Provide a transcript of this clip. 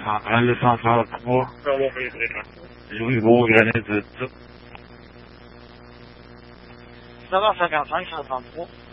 alles einfach nur. Irgendwo gerne sitze. Ça va, ça va, ça va,